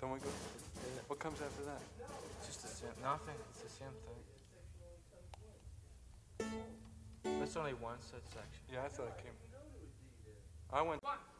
Don't we go? What comes after that? Just the same. Nothing. It's the same thing. That's only one such section. Yeah, I thought it came. I went.